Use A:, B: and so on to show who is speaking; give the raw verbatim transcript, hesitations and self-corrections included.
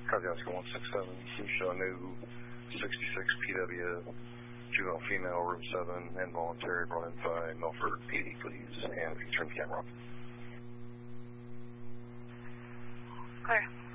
A: Copy Oscar one six seven. Can you show a new sixty-six P W, juvenile female, room seven, involuntary, brought in by Milford P D, please, and if you turn the camera off.
B: Clear.